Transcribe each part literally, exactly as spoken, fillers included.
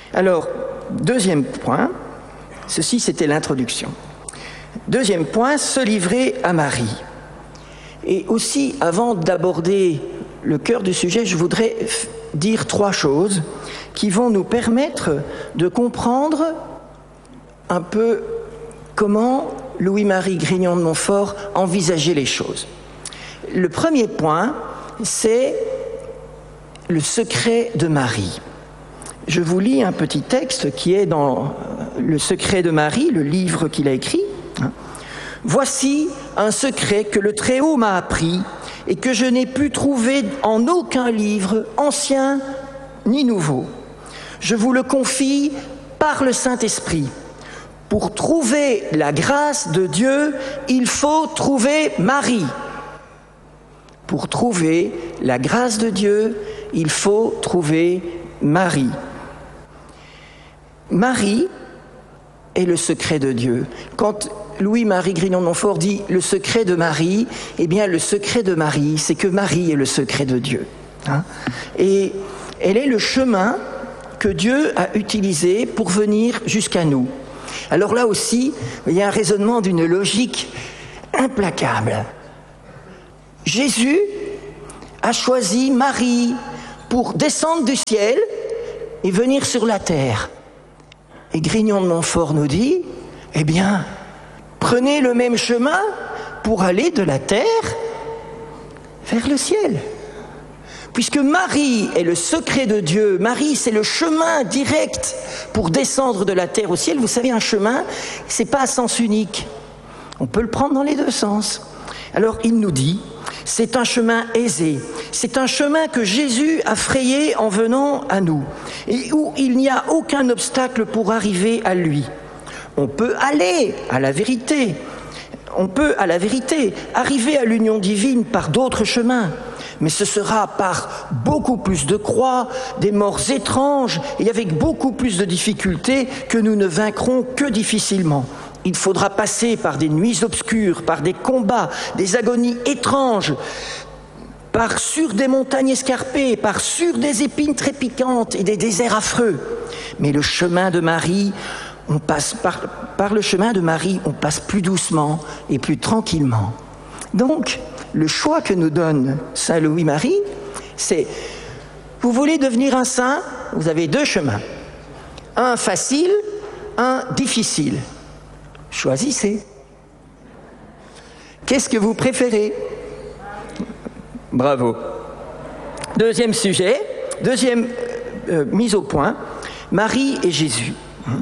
Alors, deuxième point, ceci c'était l'introduction. Deuxième point, se livrer à Marie. Et aussi, avant d'aborder le cœur du sujet, je voudrais dire trois choses qui vont nous permettre de comprendre un peu comment Louis-Marie Grignon de Montfort envisageait les choses. Le premier point, c'est le secret de Marie. Je vous lis un petit texte qui est dans Le secret de Marie, le livre qu'il a écrit. Voici un secret que le Très-Haut m'a appris et que je n'ai pu trouver en aucun livre, ancien ni nouveau. Je vous le confie par le Saint-Esprit. Pour trouver la grâce de Dieu, il faut trouver Marie. Pour trouver la grâce de Dieu, il faut trouver Marie. Marie est le secret de Dieu. Quand Louis-Marie Grignon de Montfort dit le secret de Marie, eh bien le secret de Marie, c'est que Marie est le secret de Dieu. Hein ? Et elle est le chemin que Dieu a utilisé pour venir jusqu'à nous. Alors là aussi, il y a un raisonnement d'une logique implacable. Jésus a choisi Marie pour descendre du ciel et venir sur la terre. Et Grignon de Montfort nous dit, eh bien, prenez le même chemin pour aller de la terre vers le ciel. Puisque Marie est le secret de Dieu, Marie c'est le chemin direct pour descendre de la terre au ciel. Vous savez, un chemin, c'est pas à sens unique. On peut le prendre dans les deux sens. Alors il nous dit, c'est un chemin aisé, c'est un chemin que Jésus a frayé en venant à nous, et où il n'y a aucun obstacle pour arriver à lui. On peut aller à la vérité, on peut à la vérité arriver à l'union divine par d'autres chemins, mais ce sera par beaucoup plus de croix, des morts étranges, et avec beaucoup plus de difficultés que nous ne vaincrons que difficilement. Il faudra passer par des nuits obscures, par des combats, des agonies étranges, par sur des montagnes escarpées, par sur des épines trépidantes et des déserts affreux. Mais le chemin de Marie, on passe par, par le chemin de Marie, on passe plus doucement et plus tranquillement. Donc, le choix que nous donne Saint Louis-Marie, c'est, vous voulez devenir un saint, vous avez deux chemins. Un facile, un difficile. Choisissez. Qu'est-ce que vous préférez ? Bravo. Deuxième sujet, deuxième euh, mise au point, Marie et Jésus.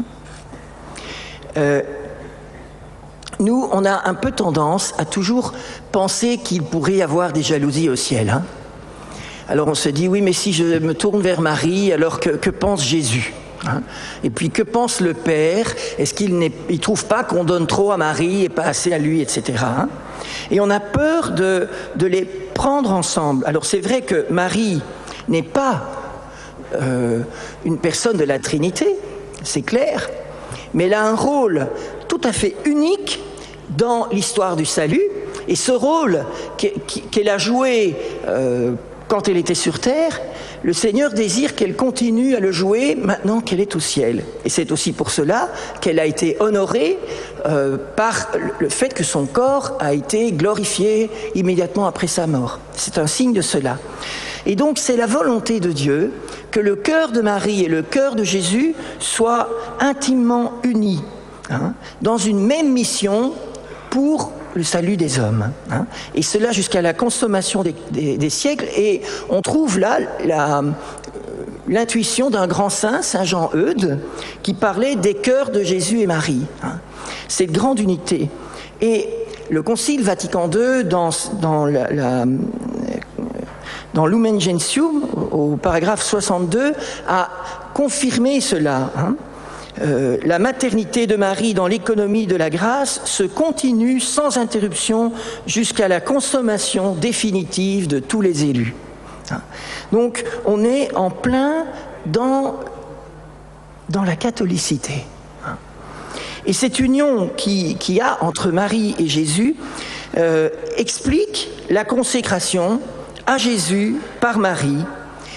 Euh, nous, on a un peu tendance à toujours penser qu'il pourrait y avoir des jalousies au ciel. Hein ? Alors on se dit, oui, mais si je me tourne vers Marie, alors que, que pense Jésus ? Hein? Et puis que pense le Père ? Est-ce qu'il ne trouve pas qu'on donne trop à Marie et pas assez à lui, et cetera. Hein? Et on a peur de, de les prendre ensemble. Alors c'est vrai que Marie n'est pas euh, une personne de la Trinité, c'est clair, mais elle a un rôle tout à fait unique dans l'histoire du salut, et ce rôle qu'elle a joué euh, quand elle était sur terre, le Seigneur désire qu'elle continue à le jouer maintenant qu'elle est au ciel. Et c'est aussi pour cela qu'elle a été honorée euh, par le fait que son corps a été glorifié immédiatement après sa mort. C'est un signe de cela. Et donc c'est la volonté de Dieu que le cœur de Marie et le cœur de Jésus soient intimement unis, hein, dans une même mission pour le salut des hommes, hein, et cela jusqu'à la consommation des, des, des siècles. Et on trouve là la, l'intuition d'un grand saint, Saint Jean Eudes, qui parlait des cœurs de Jésus et Marie. Hein. Cette grande unité. Et le Concile Vatican deux, dans, dans, la, la, dans Lumen Gentium, au paragraphe soixante-deux, a confirmé cela. Hein. Euh, la maternité de Marie dans l'économie de la grâce se continue sans interruption jusqu'à la consommation définitive de tous les élus. Donc on est en plein dans, dans la catholicité. Et cette union qui, qu'il y a entre Marie et Jésus euh, explique la consécration à Jésus par Marie,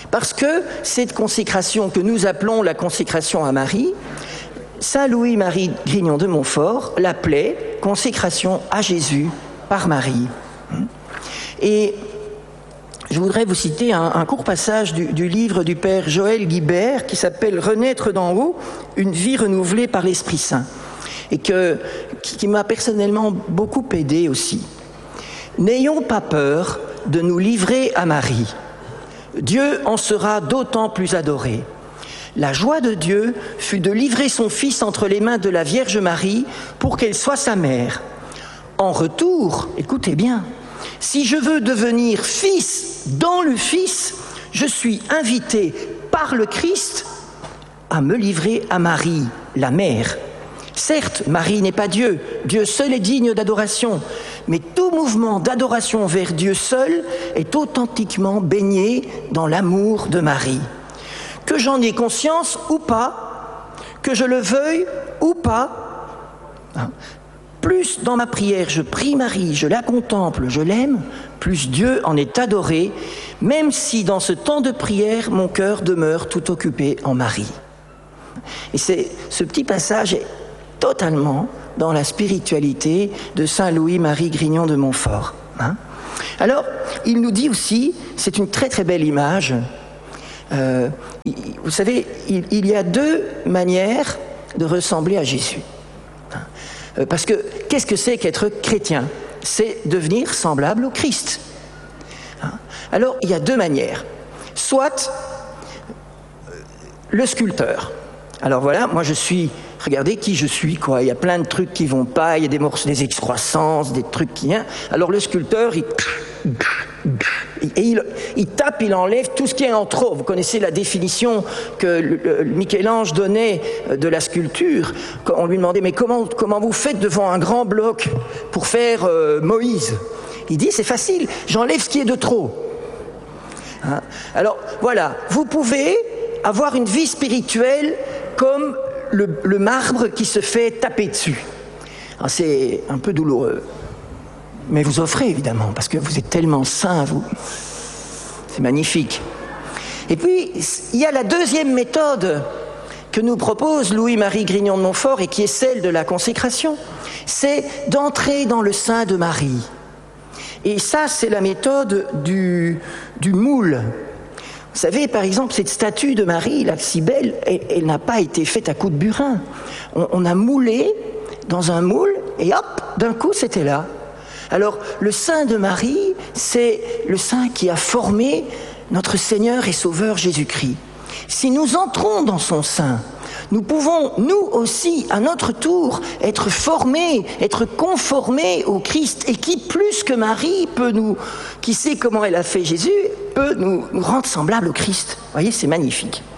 Parce que cette consécration que nous appelons la consécration à Marie, saint Louis-Marie Grignion de Montfort l'appelait consécration à Jésus par Marie. Et je voudrais vous citer un, un court passage du, du livre du père Joël Guibert qui s'appelle « Renaître d'en haut, une vie renouvelée par l'Esprit Saint » et que, qui, qui m'a personnellement beaucoup aidé aussi. « N'ayons pas peur de nous livrer à Marie. Dieu en sera d'autant plus adoré. La joie de Dieu fut de livrer son Fils entre les mains de la Vierge Marie pour qu'elle soit sa mère. En retour, écoutez bien, si je veux devenir fils dans le Fils, je suis invité par le Christ à me livrer à Marie, la mère. Certes, Marie n'est pas Dieu, Dieu seul est digne d'adoration, mais tout mouvement d'adoration vers Dieu seul est authentiquement baigné dans l'amour de Marie. Que j'en ai conscience ou pas, que je le veuille ou pas, hein, plus dans ma prière je prie Marie, je la contemple, je l'aime, plus Dieu en est adoré, même si dans ce temps de prière, mon cœur demeure tout occupé en Marie. Et c'est, ce petit passage est totalement dans la spiritualité de saint Louis-Marie Grignion de Montfort. Hein. Alors, il nous dit aussi, c'est une très très belle image, euh, vous savez, il, il y a deux manières de ressembler à Jésus. Hein. Parce que, qu'est-ce que c'est qu'être chrétien ? C'est devenir semblable au Christ. Hein. Alors, il y a deux manières. Soit le sculpteur. Alors voilà, moi je suis... Regardez qui je suis, quoi. Il y a plein de trucs qui vont pas, il y a des morceaux, des excroissances, des trucs qui... Hein. Alors le sculpteur, il... Et il, il tape, il enlève tout ce qui est en trop. Vous connaissez la définition que le, le, Michel-Ange donnait de la sculpture. Quand on lui demandait, mais comment, comment vous faites devant un grand bloc pour faire euh, Moïse ? Il dit, c'est facile, j'enlève ce qui est de trop. Hein. Alors voilà, vous pouvez avoir une vie spirituelle comme le, le marbre qui se fait taper dessus. Alors, c'est un peu douloureux. Mais vous offrez, évidemment, parce que vous êtes tellement saints, vous. C'est magnifique. Et puis, il y a la deuxième méthode que nous propose Louis-Marie Grignion de Montfort et qui est celle de la consécration. C'est d'entrer dans le sein de Marie. Et ça, c'est la méthode du, du moule. Vous savez, par exemple, cette statue de Marie, là, si belle, elle, elle n'a pas été faite à coups de burin. On, on a moulé dans un moule et hop, d'un coup, c'était là. Alors, le sein de Marie, c'est le sein qui a formé notre Seigneur et Sauveur Jésus-Christ. Si nous entrons dans son sein, nous pouvons, nous aussi, à notre tour, être formés, être conformés au Christ, et qui, plus que Marie, peut nous, qui sait comment elle a fait Jésus, peut nous, nous rendre semblables au Christ. Vous voyez, c'est magnifique.